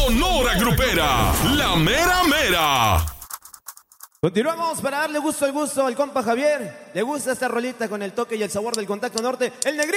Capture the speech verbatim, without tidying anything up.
Sonora Grupera, la mera mera. Continuamos para darle gusto al gusto al compa Javier. Le gusta esta rolita con el toque y el sabor del Contacto Norte. El Negrito.